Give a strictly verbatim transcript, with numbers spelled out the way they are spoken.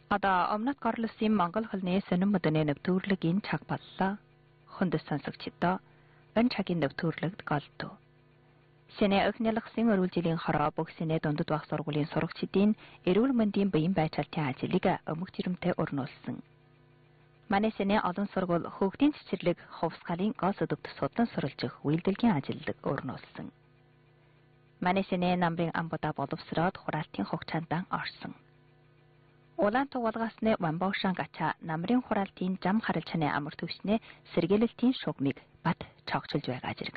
Одоо өмнөд горлосын Монгол хөлний сонин мөдөний нэвтүүрлэгийн цаг боллоо. Хүндэс сонсогчдоо энэ цагийн нэвтүүрлэгт голдов. Сэнэ өхнөлгсөн өрүүл жилийн хороо бүх сэнэ дундад баг сургуулийн сурагчдын эрүүл мэндийн биеийн байцаалтын ажлыг өмг жирэмтэй өрнүүлсэн. Манай сэнэ олон сургууль хүүхдийн цэцэрлэг хувьсгалын гол өдөвт судлан суралцах үйлдвэрийн ажилд өрнүүлсэн. Манай сэнэ намрын амбуда боловсроод хураалтын хугацаанд орсон. Улаан тугуулгасны Вамбошан гача намрын хураалтын зам харалчны амар төвснээ сэргээлэлтийн шугмыг бат цогцолж байгаа зэрэг.